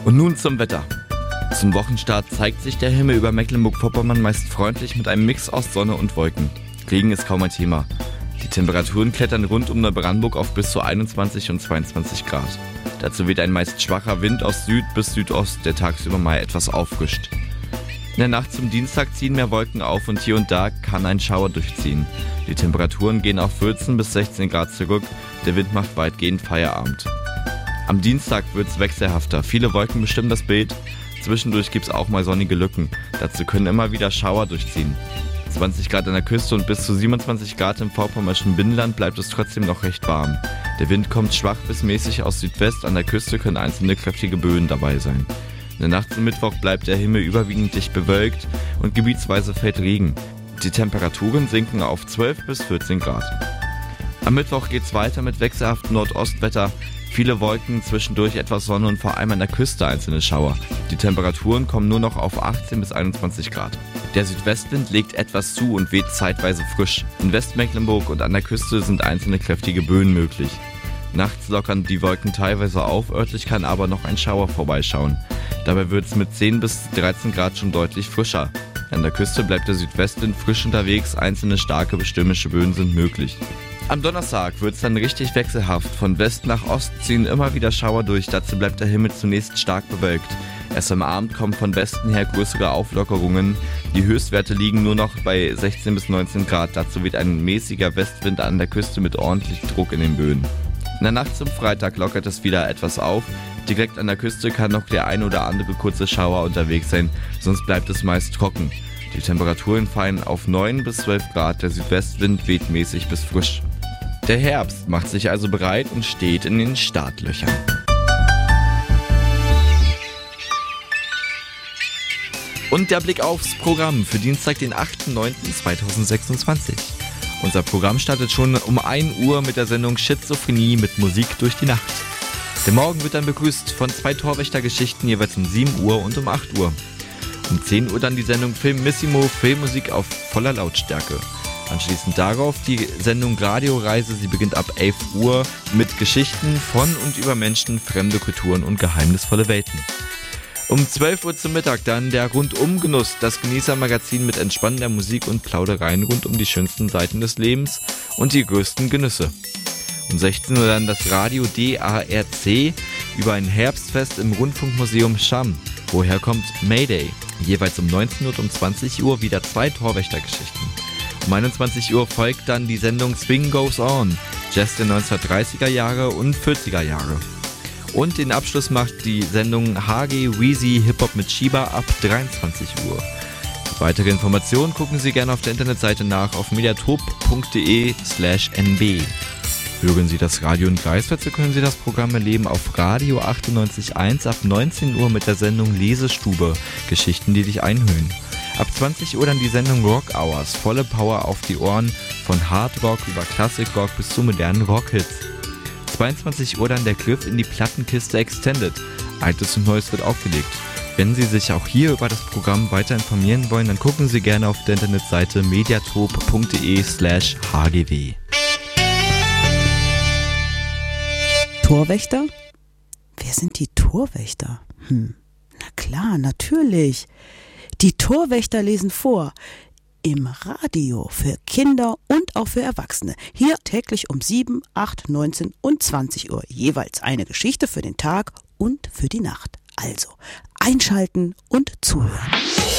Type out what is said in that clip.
Und nun zum Wetter. Zum Wochenstart zeigt sich der Himmel über Mecklenburg-Vorpommern meist freundlich mit einem Mix aus Sonne und Wolken. Regen ist kaum ein Thema. Die Temperaturen klettern rund um Neubrandenburg auf bis zu 21 und 22 Grad. Dazu weht ein meist schwacher Wind aus Süd bis Südost, der tagsüber mal etwas auffrischt. In der Nacht zum Dienstag ziehen mehr Wolken auf und hier und da kann ein Schauer durchziehen. Die Temperaturen gehen auf 14 bis 16 Grad zurück, der Wind macht weitgehend Feierabend. Am Dienstag wird's wechselhafter, viele Wolken bestimmen das Bild, zwischendurch gibt's auch mal sonnige Lücken, dazu können immer wieder Schauer durchziehen. 20 Grad an der Küste und bis zu 27 Grad im vorpommerschen Binnenland bleibt es trotzdem noch recht warm. Der Wind kommt schwach bis mäßig aus Südwest, an der Küste können einzelne kräftige Böen dabei sein. In der Nacht zum Mittwoch bleibt der Himmel überwiegend dicht bewölkt und gebietsweise fällt Regen. Die Temperaturen sinken auf 12 bis 14 Grad. Am Mittwoch geht's weiter mit wechselhaftem Nordostwetter. Viele Wolken, zwischendurch etwas Sonne und vor allem an der Küste einzelne Schauer. Die Temperaturen kommen nur noch auf 18 bis 21 Grad. Der Südwestwind legt etwas zu und weht zeitweise frisch. In Westmecklenburg und an der Küste sind einzelne kräftige Böen möglich. Nachts lockern die Wolken teilweise auf, örtlich kann aber noch ein Schauer vorbeischauen. Dabei wird es mit 10 bis 13 Grad schon deutlich frischer. An der Küste bleibt der Südwestwind frisch unterwegs, einzelne starke bis stürmische Böen sind möglich. Am Donnerstag wird es dann richtig wechselhaft. Von West nach Ost ziehen immer wieder Schauer durch, dazu bleibt der Himmel zunächst stark bewölkt. Erst am Abend kommen von Westen her größere Auflockerungen. Die Höchstwerte liegen nur noch bei 16 bis 19 Grad, dazu weht ein mäßiger Westwind an der Küste mit ordentlichem Druck in den Böen. In der Nacht zum Freitag lockert es wieder etwas auf. Direkt an der Küste kann noch der ein oder andere kurze Schauer unterwegs sein, sonst bleibt es meist trocken. Die Temperaturen fallen auf 9 bis 12 Grad, der Südwestwind weht mäßig bis frisch. Der Herbst macht sich also bereit und steht in den Startlöchern. Und der Blick aufs Programm für Dienstag, den 8.9.2026. Unser Programm startet schon um 1 Uhr mit der Sendung Schizophrenie mit Musik durch die Nacht. Der Morgen wird dann begrüßt von 2 Torwächtergeschichten jeweils um 7 Uhr und um 8 Uhr. Um 10 Uhr dann die Sendung Filmissimo, Filmmusik auf voller Lautstärke. Anschließend darauf die Sendung Radioreise, sie beginnt ab 11 Uhr mit Geschichten von und über Menschen, fremde Kulturen und geheimnisvolle Welten. Um 12 Uhr zum Mittag dann der Rundumgenuss, das Genießermagazin mit entspannender Musik und Plaudereien rund um die schönsten Seiten des Lebens und die größten Genüsse. Um 16 Uhr dann das Radio DARC über ein Herbstfest im Rundfunkmuseum Cham. Woher kommt Mayday? Jeweils um 19 und um 20 Uhr wieder 2 Torwächtergeschichten. Um 21 Uhr folgt dann die Sendung Swing Goes On, Jazz der 1930er Jahre und 40er Jahre. Und den Abschluss macht die Sendung HG Weezy Hip-Hop mit Shiba ab 23 Uhr. Für weitere Informationen gucken Sie gerne auf der Internetseite nach auf mediatop.de/nb. Hören Sie das Radio in Greifswald, so können Sie das Programm erleben auf Radio 98.1 ab 19 Uhr mit der Sendung Lesestube, Geschichten, die dich einhüllen. Ab 20 Uhr dann die Sendung Rock Hours, volle Power auf die Ohren, von Hard Rock über Classic Rock bis zu modernen Rockhits. 22 Uhr dann der Griff in die Plattenkiste Extended, Altes und Neues wird aufgelegt. Wenn Sie sich auch hier über das Programm weiter informieren wollen, dann gucken Sie gerne auf der Internetseite mediatop.de/hgw. Torwächter? Wer sind die Torwächter? Na klar, natürlich. Die Torwächter lesen vor. Im Radio für Kinder und auch für Erwachsene. Hier täglich um 7, 8, 19 und 20 Uhr. Jeweils eine Geschichte für den Tag und für die Nacht. Also einschalten und zuhören.